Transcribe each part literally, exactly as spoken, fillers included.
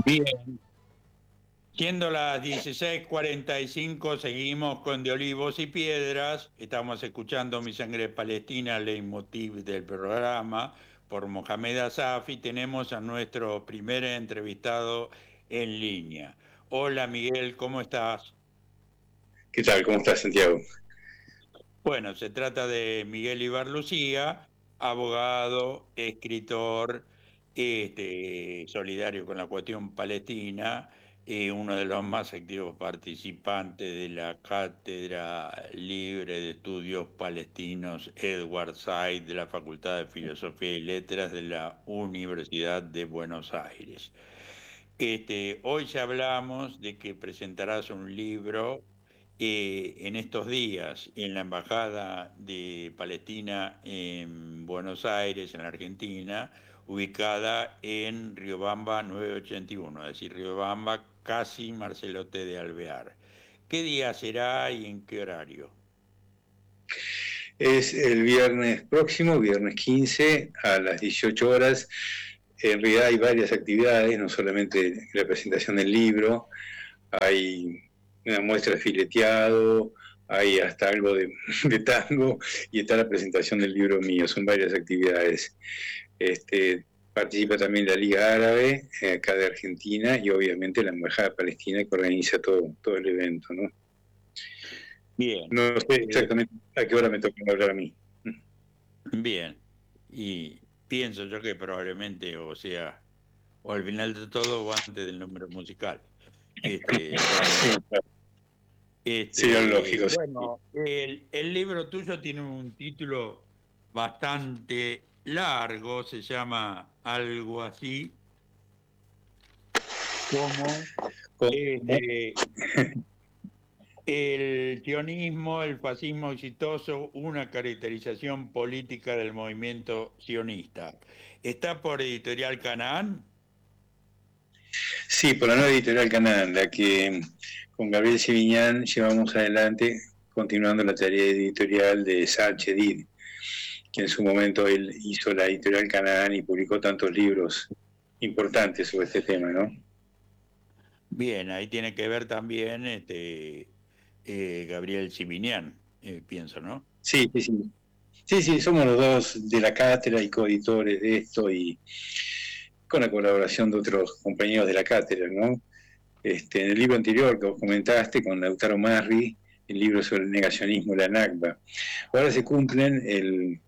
Bien, siendo las dieciséis cuarenta y cinco, seguimos con De Olivos y Piedras. Estamos escuchando Mi Sangre es Palestina, leitmotiv del programa, por Mohamed Asaf, y tenemos a nuestro primer entrevistado en línea. Hola Miguel, ¿cómo estás? ¿Qué tal? ¿Cómo estás, Santiago? Bueno, se trata de Miguel Ibarlucía, abogado, escritor, este, solidario con la cuestión palestina, y uno de los más activos participantes de la Cátedra Libre de Estudios Palestinos Edward Said de la Facultad de Filosofía y Letras de la Universidad de Buenos Aires. Este, hoy ya hablamos de que presentarás un libro eh, en estos días en la Embajada de Palestina en Buenos Aires, en la Argentina, ubicada en Riobamba novecientos ochenta y uno, es decir, Riobamba, casi Marcelote de Alvear. ¿Qué día será y en qué horario? Es el viernes próximo, viernes quince, a las dieciocho horas. En realidad hay varias actividades, no solamente la presentación del libro, hay una muestra de fileteado, hay hasta algo de, de tango, y está la presentación del libro mío. Son varias actividades. Este, participa también la Liga Árabe, eh, acá de Argentina, y obviamente la Embajada Palestina, que organiza todo, todo el evento, ¿no? Bien. No sé exactamente a qué hora me toca hablar a mí. Bien. Y pienso yo que probablemente, o sea, o al final de todo o antes del número musical. Este, Sí, lo este, lógico. Sí. bueno, el, el libro tuyo tiene un título bastante largo, se llama algo así como este, el sionismo, el fascismo exitoso, una caracterización política del movimiento sionista. ¿Está por Editorial Canaán? Sí, por la nueva editorial Canaán, la que con Gabriel Siviñán llevamos adelante, continuando la tarea editorial de Saad Chedid, que en su momento él hizo la editorial Canaán y publicó tantos libros importantes sobre este tema, ¿no? Bien, ahí tiene que ver también este, eh, Gabriel Siviñán, eh, pienso, ¿no? Sí, sí, sí. Sí, sí, somos los dos de la cátedra y coeditores de esto y con la colaboración de otros compañeros de la cátedra, ¿no? Este, en el libro anterior que vos comentaste con Lautaro Marri, el libro sobre el negacionismo, la Nakba. Ahora se cumplen el,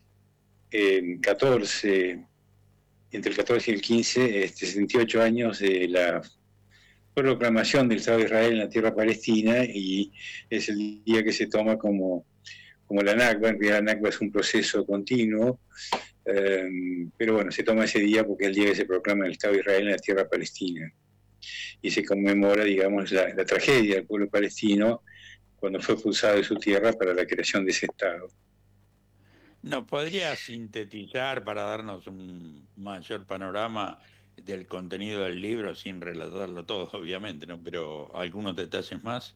el catorce, entre el catorce y el quince, este, sesenta y ocho años de la proclamación del Estado de Israel en la tierra palestina, y es el día que se toma como, como la Nakba. En realidad la Nakba es un proceso continuo, eh, pero bueno, se toma ese día porque es el día que se proclama el Estado de Israel en la tierra palestina. Y se conmemora, digamos, la, la tragedia del pueblo palestino cuando fue expulsado de su tierra para la creación de ese Estado. ¿Nos podría sintetizar para darnos un mayor panorama del contenido del libro sin relatarlo todo, obviamente, ¿no? Pero algunos detalles más.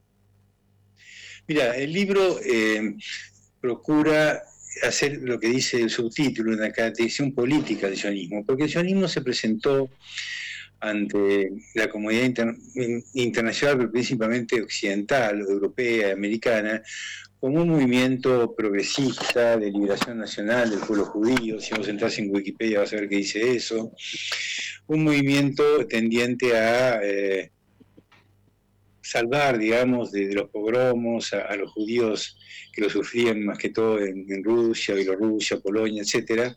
Mira, el libro eh, procura hacer lo que dice el subtítulo, una caracterización política del sionismo, porque el sionismo se presentó ante la comunidad inter internacional, pero principalmente occidental, europea, americana, como un movimiento progresista de liberación nacional del pueblo judío. Si vos entras en Wikipedia vas a ver qué dice eso. Un movimiento tendiente a eh, salvar, digamos, de, de los pogromos a, a los judíos que lo sufrían más que todo en, en Rusia, Bielorrusia, Polonia, etcétera.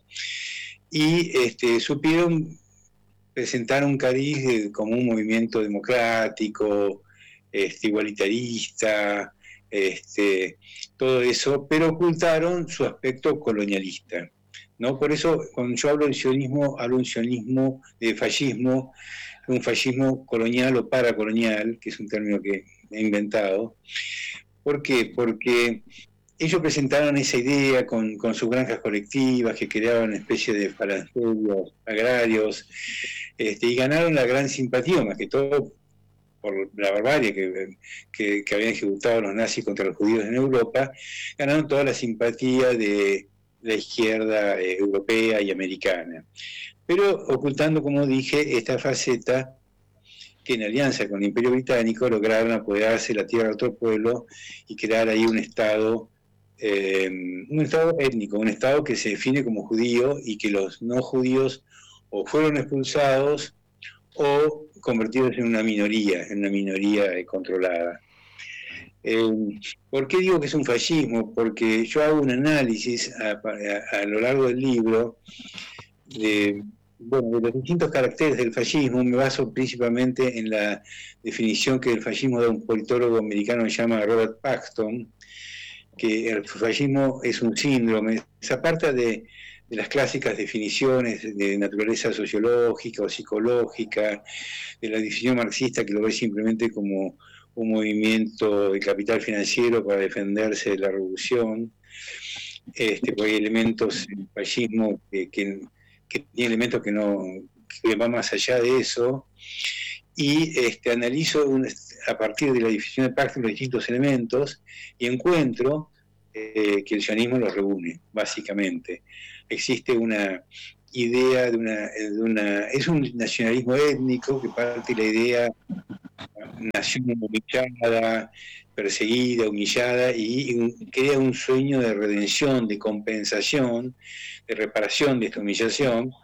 Y este, supieron presentar un cariz de, como un movimiento democrático, este, igualitarista, este, todo eso, pero ocultaron su aspecto colonialista, ¿no? Por eso, cuando yo hablo de sionismo, hablo de un sionismo de fascismo, un fascismo colonial o paracolonial, que es un término que he inventado. ¿Por qué? Porque ellos presentaron esa idea con, con sus granjas colectivas que creaban una especie de falancerios agrarios, este, y ganaron la gran simpatía, más que todo por la barbarie que, que, que habían ejecutado los nazis contra los judíos en Europa. Ganaron toda la simpatía de la izquierda eh, europea y americana. pero ocultando, como dije, esta faceta que en alianza con el Imperio Británico lograron apoderarse de la tierra de otro pueblo y crear ahí un Estado, eh, un Estado étnico, un Estado que se define como judío y que los no judíos o fueron expulsados o convertidos en una minoría, en una minoría controlada. Eh, ¿Por qué digo que es un fascismo? Porque yo hago un análisis a, a, a lo largo del libro de, bueno, de los distintos caracteres del fascismo. Me baso principalmente en la definición que el fascismo da un politólogo americano que se llama Robert Paxton, que el fascismo es un síndrome, se aparta de, de las clásicas definiciones de naturaleza sociológica o psicológica, de la definición marxista que lo ve simplemente como un movimiento de capital financiero para defenderse de la revolución. Este, porque hay elementos en el fascismo que, que, que tiene elementos que no que van más allá de eso, y este, analizo un, a partir de la definición de Paxton los distintos elementos y encuentro eh, que el sionismo los reúne, básicamente. Existe una idea de una, de una... es un nacionalismo étnico que parte de la idea nación humillada, perseguida, humillada, y un, crea un sueño de redención, de compensación, de reparación de esta humillación,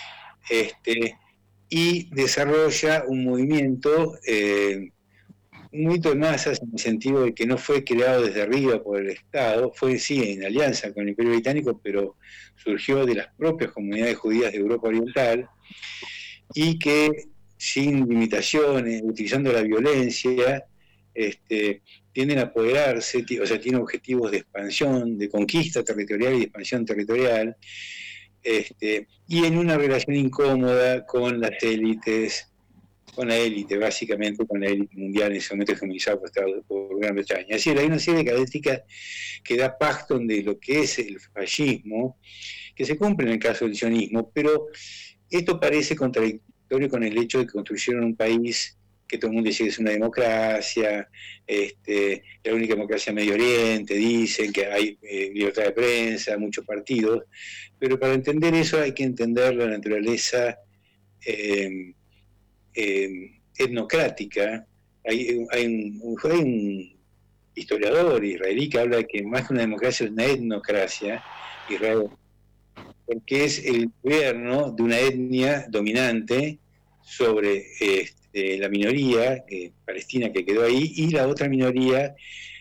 este, y desarrolla un movimiento, eh, un movimiento de masas en el sentido de que no fue creado desde arriba por el Estado, fue sí en alianza con el Imperio Británico, pero surgió de las propias comunidades judías de Europa Oriental, y que sin limitaciones, utilizando la violencia, este, tienden a apoderarse, o sea, tienen objetivos de expansión, de conquista territorial y de expansión territorial, este, y en una relación incómoda con las élites, con la élite, básicamente con la élite mundial en ese momento hegemonizada por, Estados, por Gran Bretaña. Es decir, hay una serie de características que da Paxton de lo que es el fascismo, que se cumple en el caso del sionismo, pero esto parece contradictorio con el hecho de que construyeron un país que todo el mundo dice que es una democracia, este, la única democracia en Medio Oriente, dicen que hay eh, libertad de prensa, muchos partidos, pero para entender eso hay que entender la naturaleza eh, eh, etnocrática. Hay, hay, un, hay un historiador israelí que habla de que más que una democracia es una etnocracia, Israel, porque es el gobierno de una etnia dominante sobre este, la minoría eh, palestina que quedó ahí y la otra minoría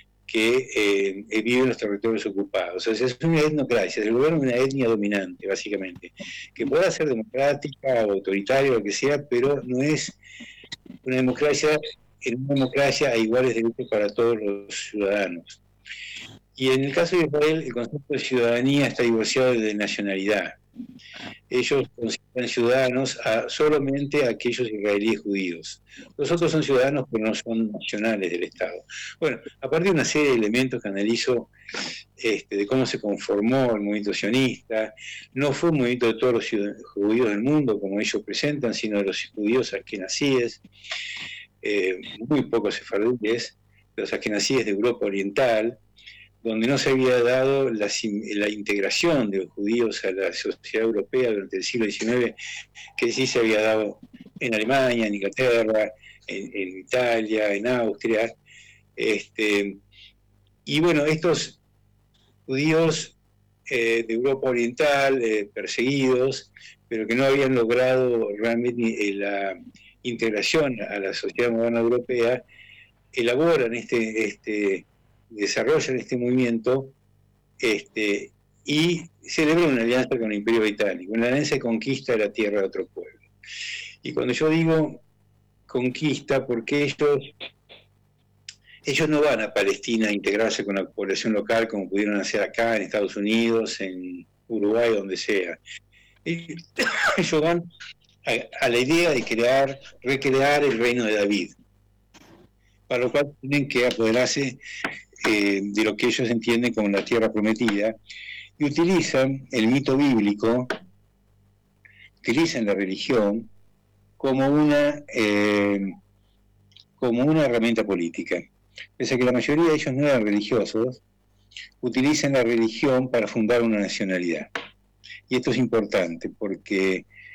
que eh, vive en los territorios ocupados. O sea, es una etnocracia, es el gobierno de una etnia dominante, básicamente, que pueda ser democrática o autoritaria o lo que sea, pero no es una democracia, en una democracia hay iguales derechos para todos los ciudadanos. Y en el caso de Israel, el concepto de ciudadanía está divorciado de nacionalidad. Ellos consideran ciudadanos a, solamente a aquellos israelíes judíos. Los otros son ciudadanos, pero no son nacionales del Estado. Bueno, a partir de una serie de elementos que analizo este, de cómo se conformó el movimiento sionista, no fue un movimiento de todos los judíos del mundo, como ellos presentan, sino de los judíos askenazíes, eh, muy pocos sefardíes, los askenazíes de Europa Oriental, donde no se había dado la, la integración de los judíos a la sociedad europea durante el siglo diecinueve, que sí se había dado en Alemania, en Inglaterra, en, en Italia, en Austria. Este, y bueno, estos judíos eh, de Europa Oriental, eh, perseguidos, pero que no habían logrado realmente la integración a la sociedad moderna europea, elaboran este... este desarrollan este movimiento este, y celebran una alianza con el Imperio Británico, una alianza de conquista de la tierra de otro pueblo. Y cuando yo digo conquista, porque ellos, ellos no van a Palestina a integrarse con la población local como pudieron hacer acá en Estados Unidos, en Uruguay, donde sea. Ellos van a, a la idea de crear, recrear el reino de David, para lo cual tienen que apoderarse Eh, de lo que ellos entienden como la tierra prometida, y utilizan el mito bíblico, utilizan la religión como una, eh, como una herramienta política. Pese a que la mayoría de ellos no eran religiosos, utilizan la religión para fundar una nacionalidad. Y esto es importante porque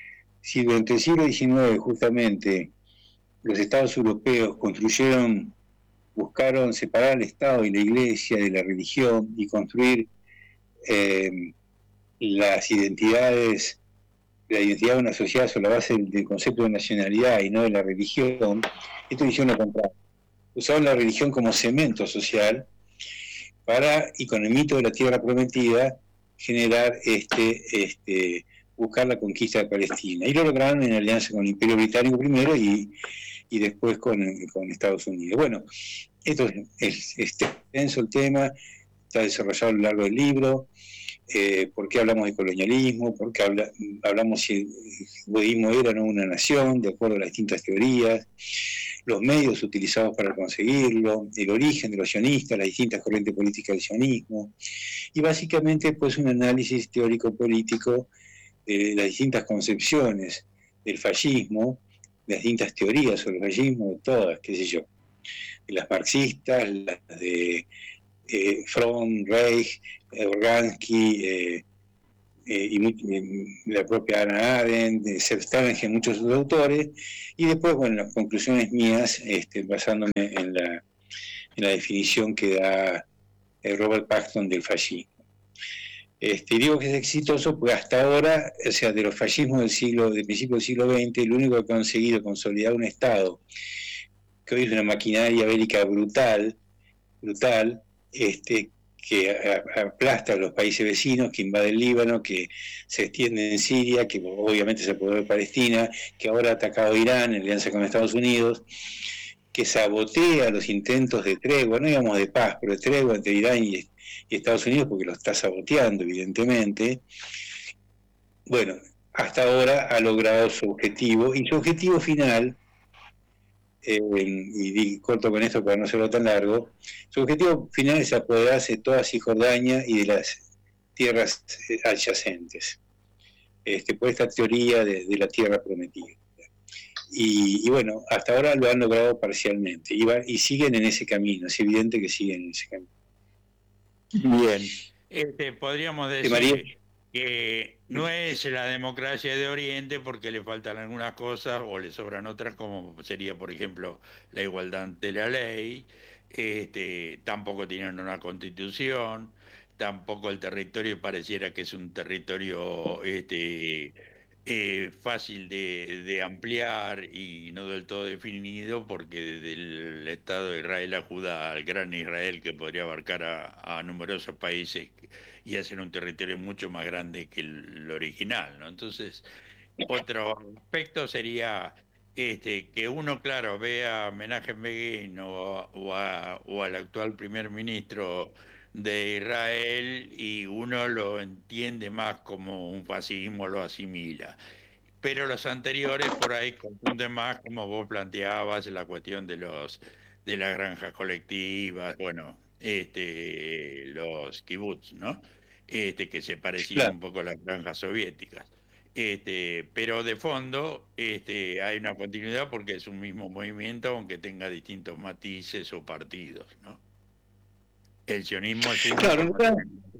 si durante el siglo diecinueve justamente los estados europeos construyeron, buscaron separar al Estado y la Iglesia de la religión y construir eh, las identidades, la identidad de una sociedad sobre la base del, del concepto de nacionalidad y no de la religión, esto hicieron lo contrario. Usaron la religión como cemento social para, y con el mito de la tierra prometida, generar este, este, buscar la conquista de Palestina. Y lo lograron en alianza con el Imperio Británico primero y, y después con, con Estados Unidos. Bueno, esto es, es extenso el tema, está desarrollado a lo largo del libro. Eh, ¿Por qué hablamos de colonialismo? ¿Por qué habla, hablamos si el budismo era o no una nación, de acuerdo a las distintas teorías? Los medios utilizados para conseguirlo, el origen de los sionistas, las distintas corrientes políticas del sionismo, y básicamente pues un análisis teórico-político de las distintas concepciones del fascismo, de las distintas teorías sobre el fascismo, de todas, qué sé yo, de las marxistas, las de eh, Fromm, Reich, Organsky, eh, eh, y muy, eh, la propia Hannah Arendt, eh, Sepp Sterngen, muchos otros autores, y después, bueno, las conclusiones mías, este, basándome en la, en la definición que da eh, Robert Paxton del fascismo. Este, digo que es exitoso porque hasta ahora, o sea, de los fascismos del siglo, del principio del siglo veinte, el único que ha conseguido consolidar un Estado que hoy es una maquinaria bélica brutal, brutal, este, que aplasta a los países vecinos, que invade el Líbano, que se extiende en Siria, que obviamente se apoderó de Palestina, que ahora ha atacado a Irán en alianza con Estados Unidos, que sabotea los intentos de tregua, no digamos de paz, pero de tregua entre Irán y, y Estados Unidos, porque lo está saboteando, evidentemente. Bueno, hasta ahora ha logrado su objetivo, y su objetivo final, Eh, y, y corto con esto para no hacerlo tan largo, su objetivo final es apoderarse de toda Cisjordania y de las tierras adyacentes, este, por esta teoría de, de la tierra prometida. Y, y bueno, hasta ahora lo han logrado parcialmente, y, va, y siguen en ese camino, es evidente que siguen en ese camino. Bien, este, podríamos decir que no es la democracia de Oriente porque le faltan algunas cosas o le sobran otras, como sería, por ejemplo, la igualdad ante la ley, este, tampoco tienen una constitución, tampoco el territorio pareciera que es un territorio este, eh, fácil de, de ampliar y no del todo definido, porque desde el Estado de Israel a Judá, al gran Israel que podría abarcar a, a numerosos países y hacer un territorio mucho más grande que el original, ¿no? Entonces, otro aspecto sería este, que uno, claro, vea a Menachem Begin o, o, a, o al actual primer ministro de Israel y uno lo entiende más como un fascismo, lo asimila. Pero los anteriores por ahí confunden más, como vos planteabas, la cuestión de los de las granjas colectivas, bueno, este, los kibbutz, ¿no? Este, que se parecían claro. un poco a las granjas soviéticas. Este, pero de fondo este, hay una continuidad porque es un mismo movimiento, aunque tenga distintos matices o partidos, ¿no? El sionismo es un... Claro, claro.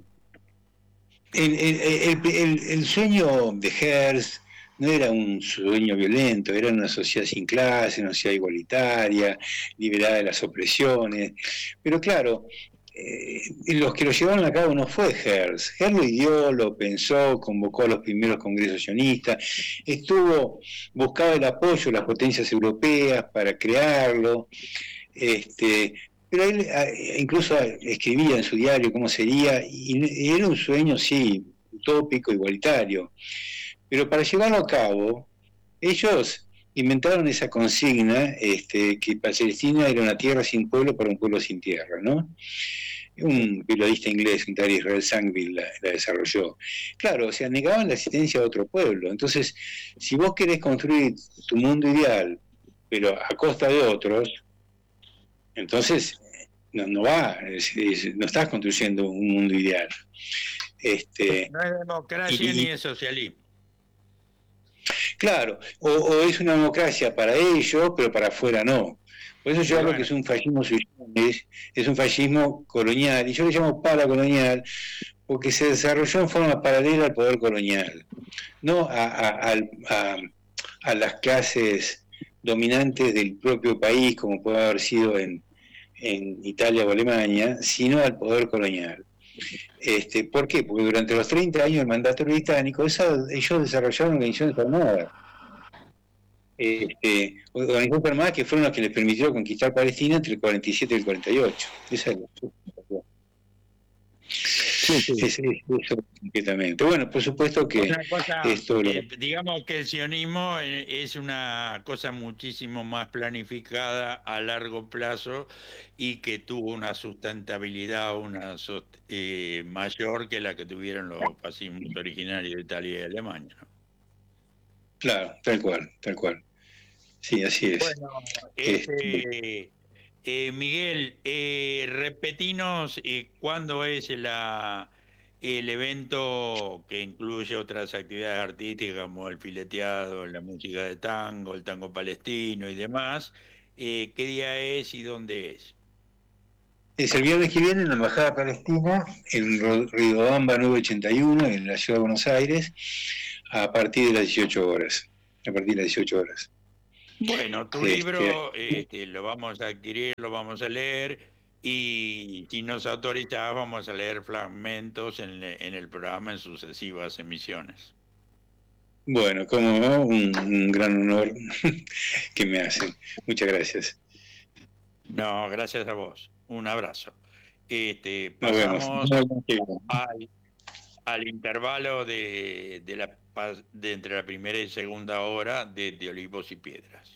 El, el, el, el, el sueño de Herzl no era un sueño violento, era una sociedad sin clase, una sociedad igualitaria, liberada de las opresiones. Pero claro, eh, los que lo llevaron a cabo no fue Herzl. Herzl lo ideó, lo pensó, convocó a los primeros congresos sionistas, estuvo, buscaba el apoyo de las potencias europeas para crearlo, este, pero él incluso escribía en su diario cómo sería, y era un sueño, sí, utópico, igualitario. Pero para llevarlo a cabo, ellos inventaron esa consigna, este, que Palestina era una tierra sin pueblo para un pueblo sin tierra, ¿no? Un periodista inglés, un tal Israel Sangville, la, la desarrolló. Claro, o sea, negaban la existencia de otro pueblo. Entonces, si vos querés construir tu mundo ideal, pero a costa de otros, entonces no, no va, es, es, no estás construyendo un mundo ideal. Este, no es democracia y, ni es socialismo. Claro, o, o es una democracia para ellos, pero para afuera no. Por eso yo hablo bueno. que es un fascismo sui generis, es un fascismo colonial, y yo le llamo paracolonial, porque se desarrolló en forma paralela al poder colonial, no a, a, a, a las clases dominantes del propio país, como puede haber sido en, en Italia o Alemania, sino al poder colonial. Este, ¿Por qué? Porque durante los treinta años del mandato británico, eso, ellos desarrollaron organizaciones armadas. Este, organizaciones armadas que fueron las que les permitió conquistar Palestina entre el cuarenta y siete y el cuarenta y ocho. Esa es la Sí, sí. Es, es, eso completamente. Bueno, por supuesto que Otra cosa, esto lo... eh, digamos que el sionismo es una cosa muchísimo más planificada a largo plazo y que tuvo una sustentabilidad una eh, mayor que la que tuvieron los fascismos originarios de Italia y Alemania, ¿no? Claro, tal cual, tal cual. Sí, así es. Bueno, este, eh, Miguel, eh, repetinos eh, cuándo es la, el evento que incluye otras actividades artísticas como el fileteado, la música de tango, el tango palestino y demás. Eh, ¿qué día es y dónde es? Es el viernes que viene en la Embajada Palestina, en Riobamba nueve ochenta y uno, en la ciudad de Buenos Aires, a partir de las dieciocho horas. A partir de las dieciocho horas. Bueno, tu este... libro este, lo vamos a adquirir, lo vamos a leer y si nos autorizás vamos a leer fragmentos en, en el programa en sucesivas emisiones. Bueno, como no, un, un gran honor que me hacen. Muchas gracias. No, gracias a vos. Un abrazo. Este, pasamos al, al intervalo de, de, la, de entre la primera y segunda hora de, de Olivos y Piedras.